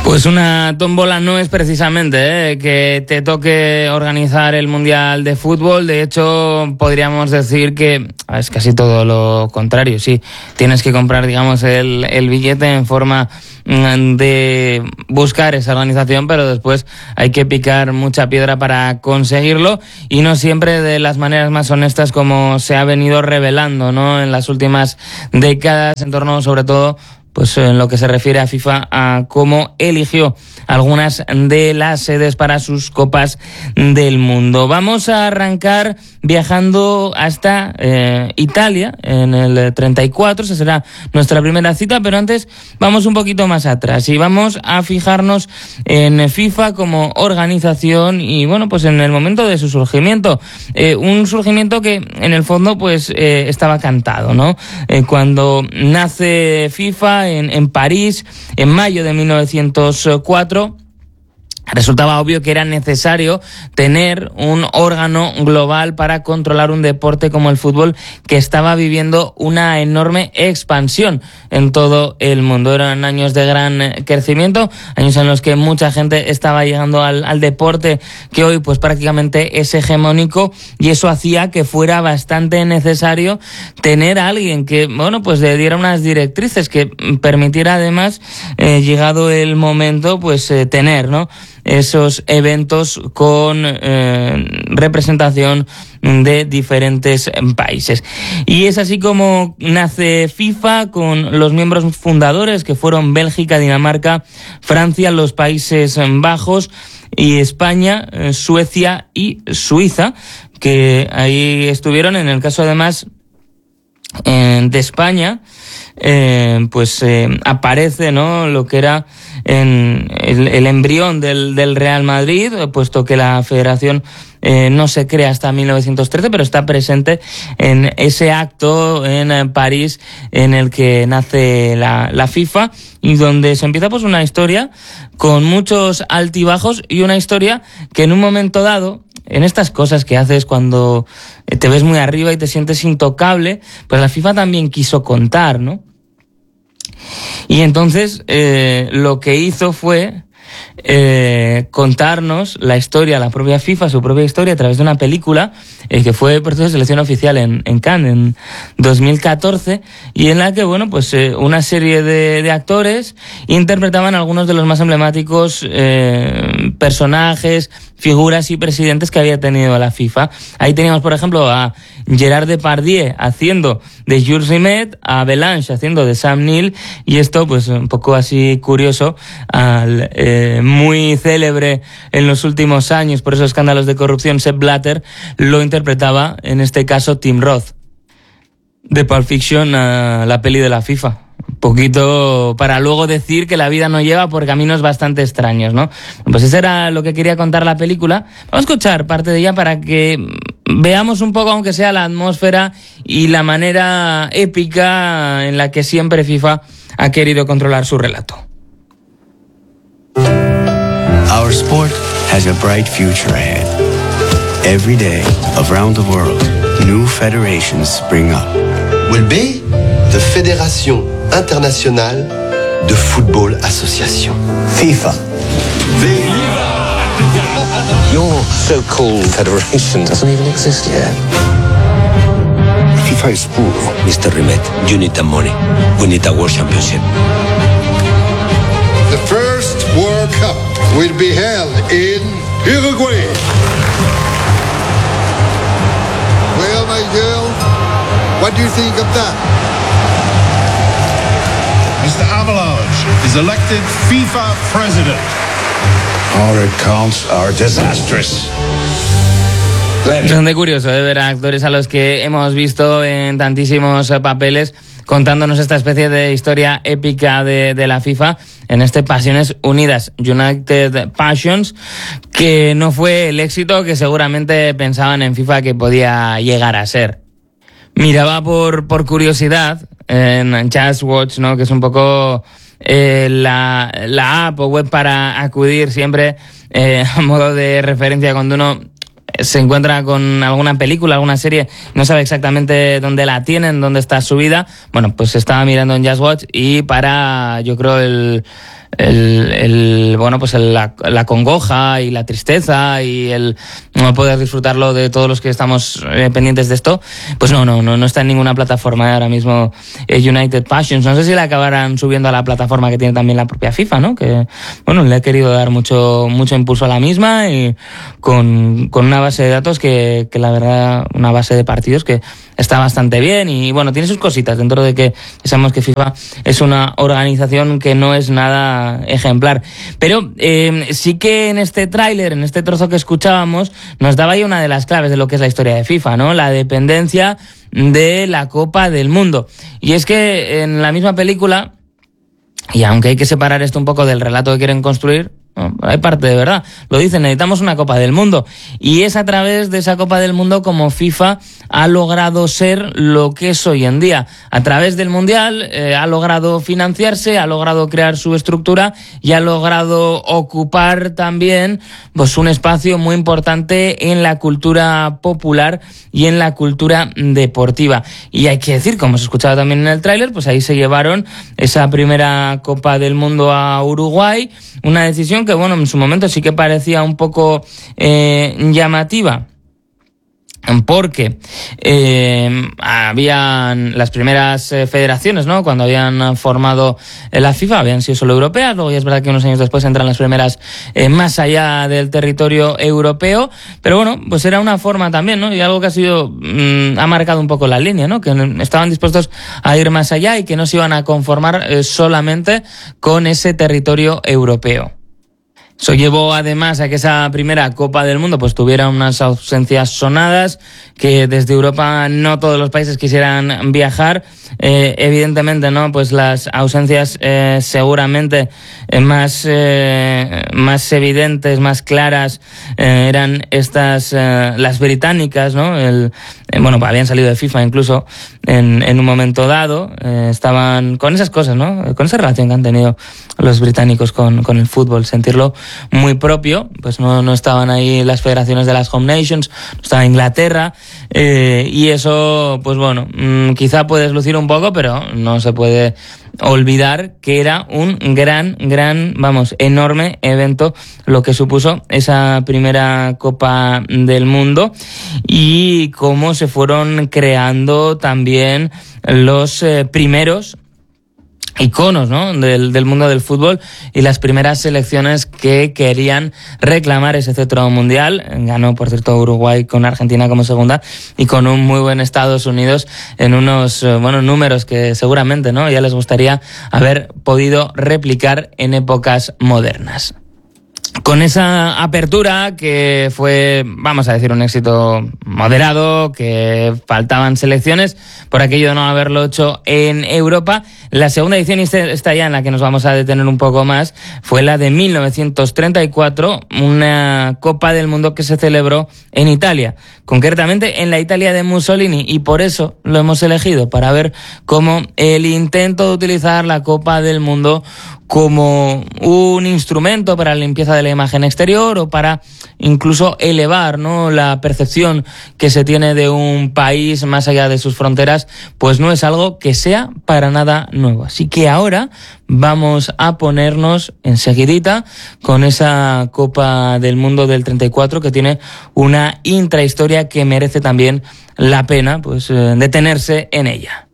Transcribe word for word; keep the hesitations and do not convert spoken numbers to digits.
Pues una tómbola no es precisamente ¿eh? que te toque organizar el Mundial de Fútbol. De hecho, podríamos decir que es casi todo lo contrario. Sí, tienes que comprar, digamos, el, el billete en forma de buscar esa organización, pero después hay que picar mucha piedra para conseguirlo, y no siempre de las maneras más honestas como se ha venido revelando, ¿no?, en las últimas décadas, en torno sobre todo pues en lo que se refiere a FIFA, a cómo eligió algunas de las sedes para sus Copas del Mundo. Vamos a arrancar viajando hasta eh, Italia en el treinta y cuatro, esa será nuestra primera cita, pero antes vamos un poquito más atrás y vamos a fijarnos en FIFA como organización y bueno, pues en el momento de su surgimiento, eh, un surgimiento que en el fondo pues eh, estaba cantado, ¿no? Eh, cuando nace FIFA en, en París en mayo de mil novecientos cuatro, resultaba obvio que era necesario tener un órgano global para controlar un deporte como el fútbol, que estaba viviendo una enorme expansión en todo el mundo. Eran años de gran crecimiento, años en los que mucha gente estaba llegando al, al deporte que hoy pues prácticamente es hegemónico, y eso hacía que fuera bastante necesario tener a alguien que, bueno, pues le diera unas directrices, que permitiera además, eh, llegado el momento, pues eh, tener, ¿no?, esos eventos con eh, representación de diferentes países. Y es así como nace FIFA, con los miembros fundadores que fueron Bélgica, Dinamarca, Francia, los Países Bajos y España, Suecia y Suiza, que ahí estuvieron. En el caso además eh, de España, eh, pues eh, aparece, ¿no?, lo que era en el, el embrión del, del Real Madrid, puesto que la federación eh, no se crea hasta mil novecientos trece, pero está presente en ese acto en París en el que nace la, la FIFA, y donde se empieza pues una historia con muchos altibajos, y una historia que en un momento dado, en estas cosas que haces cuando te ves muy arriba y te sientes intocable, pues la FIFA también quiso contar, ¿no? Y entonces eh, lo que hizo fue eh, contarnos la historia, la propia FIFA, su propia historia, a través de una película eh, que fue por de selección oficial en, en Cannes en dos mil catorce, y en la que, bueno, pues eh, una serie de, de actores interpretaban algunos de los más emblemáticos eh, personajes, figuras y presidentes que había tenido la FIFA. Ahí teníamos, por ejemplo, a Gerard Depardieu haciendo de Jules Rimet, a Belange haciendo de Sam Neill, y esto pues un poco así curioso al eh, muy célebre en los últimos años por esos escándalos de corrupción Sepp Blatter lo interpretaba en este caso Tim Roth de Pulp Fiction, a la peli de la FIFA. Un poquito para luego decir que la vida no lleva por caminos bastante extraños, ¿no? Pues eso era lo que quería contar la película. Vamos a escuchar parte de ella para que veamos un poco, aunque sea la atmósfera y la manera épica en la que siempre FIFA ha querido controlar su relato. Our sport has a bright future ahead. Every day, around the world, new federations spring up. Will be the Fédération Internationale de Football Association. FIFA. Your so-called federation doesn't even exist yet. FIFA is poor. Mister Rimet, you need the money. We need a World Championship. The first World Cup will be held in Uruguay. Well, my girl, what do you think of that? Mister Avalanche is elected FIFA president. Our accounts are disastrous. Bastante curioso de ver a actores a los que hemos visto en tantísimos papeles contándonos esta especie de historia épica de, de la FIFA en este Pasiones Unidas, United Passions, que no fue el éxito que seguramente pensaban en FIFA que podía llegar a ser. Miraba por, por curiosidad en Just Watch, ¿no?, que es un poco eh, la, la app o web para acudir siempre eh, a modo de referencia cuando uno se encuentra con alguna película, alguna serie, no sabe exactamente dónde la tienen, dónde está subida. Bueno, pues estaba mirando en Just Watch, y para, yo creo, el el, el bueno, pues el, la, la congoja y la tristeza y el no poder disfrutarlo de todos los que estamos eh, pendientes de esto, pues no, no, no, no está en ninguna plataforma ahora mismo eh, United Passions. No sé si la acabarán subiendo a la plataforma que tiene también la propia FIFA, ¿no? Que, bueno, le he querido dar mucho, mucho impulso a la misma y con, con una base de datos que, que la verdad, una base de partidos que está bastante bien y bueno, tiene sus cositas dentro de que sabemos que FIFA es una organización que no es nada ejemplar. Pero eh, sí que en este tráiler, en este trozo que escuchábamos, nos daba ahí una de las claves de lo que es la historia de FIFA, ¿no? La dependencia de la Copa del Mundo. Y es que en la misma película, y aunque hay que separar esto un poco del relato que quieren construir, no, hay parte de verdad. Lo dicen, necesitamos una Copa del Mundo. Y es a través de esa Copa del Mundo como FIFA ha logrado ser lo que es hoy en día. A través del Mundial eh, ha logrado financiarse, ha logrado crear su estructura y ha logrado ocupar también pues un espacio muy importante en la cultura popular y en la cultura deportiva. Y hay que decir, como se escuchaba también en el tráiler, pues ahí se llevaron esa primera Copa del Mundo a Uruguay, una decisión que, bueno, en su momento sí que parecía un poco eh, llamativa, porque eh, habían las primeras eh, federaciones, ¿no? Cuando habían formado eh, la FIFA, habían sido solo europeas, luego ya es verdad que unos años después entran las primeras eh, más allá del territorio europeo, pero bueno, pues era una forma también, ¿no? Y algo que ha sido, mmm, ha marcado un poco la línea, ¿no? Que estaban dispuestos a ir más allá y que no se iban a conformar eh, solamente con ese territorio europeo. Eso llevó además a que esa primera Copa del Mundo pues tuviera unas ausencias sonadas, que desde Europa no todos los países quisieran viajar. Eh, evidentemente, ¿no? Pues las ausencias eh, seguramente eh, más eh, más evidentes, más claras eh, eran estas eh, las británicas, ¿no? El, eh, bueno, habían salido de FIFA incluso en, en un momento dado. Eh, estaban con esas cosas, ¿no? Con esa relación que han tenido los británicos con, con el fútbol, sentirlo muy propio. Pues no, no estaban ahí las federaciones de las Home Nations, no estaba Inglaterra, eh, y eso, pues bueno, mmm, quizá puede deslucir un poco, pero no se puede olvidar que era un gran, gran, vamos, enorme evento lo que supuso esa primera Copa del Mundo y cómo se fueron creando también los eh, primeros iconos, ¿no? del, del mundo del fútbol y las primeras selecciones que querían reclamar ese cetro mundial. Ganó, por cierto, Uruguay con Argentina como segunda y con un muy buen Estados Unidos en unos eh, buenos números que seguramente, ¿no? ya les gustaría haber podido replicar en épocas modernas. Con esa apertura que fue, vamos a decir, un éxito moderado, que faltaban selecciones por aquello de no haberlo hecho en Europa, la segunda edición, y esta ya en la que nos vamos a detener un poco más, fue la de mil novecientos treinta y cuatro, una Copa del Mundo que se celebró en Italia, concretamente en la Italia de Mussolini, y por eso lo hemos elegido, para ver cómo el intento de utilizar la Copa del Mundo como un instrumento para la limpieza de la imagen exterior o para incluso elevar, ¿no?, la percepción que se tiene de un país más allá de sus fronteras, pues no es algo que sea para nada nuevo. Así que ahora vamos a ponernos enseguidita con esa Copa del Mundo del treinta y cuatro que tiene una intrahistoria que merece también la pena pues eh, detenerse en ella.